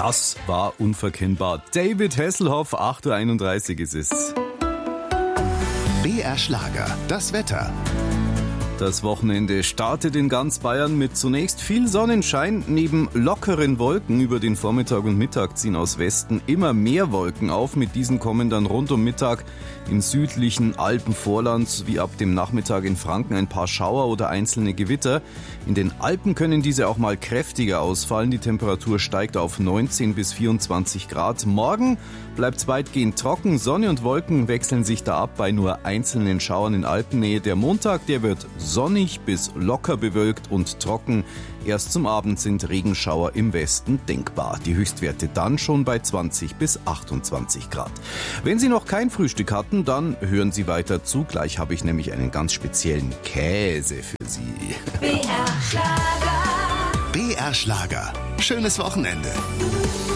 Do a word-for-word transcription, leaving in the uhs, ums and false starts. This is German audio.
Das war unverkennbar. David Hasselhoff, acht Uhr einunddreißig ist es. B R Schlager, das Wetter. Das Wochenende startet in ganz Bayern mit zunächst viel Sonnenschein. Neben lockeren Wolken über den Vormittag und Mittag ziehen aus Westen immer mehr Wolken auf. Mit diesen kommen dann rund um Mittag im südlichen Alpenvorland sowie ab dem Nachmittag in Franken ein paar Schauer oder einzelne Gewitter. In den Alpen können diese auch mal kräftiger ausfallen. Die Temperatur steigt auf neunzehn bis vierundzwanzig Grad. Morgen bleibt es weitgehend trocken. Sonne und Wolken wechseln sich da ab bei nur einzelnen Schauern in Alpennähe. Der Montag, der wird sonnig bis locker bewölkt und trocken. Erst zum Abend sind Regenschauer im Westen denkbar. Die Höchstwerte dann schon bei zwanzig bis achtundzwanzig Grad. Wenn Sie noch kein Frühstück hatten, dann hören Sie weiter zu. Gleich habe ich nämlich einen ganz speziellen Käse für Sie. B R Schlager. B R Schlager. Schönes Wochenende.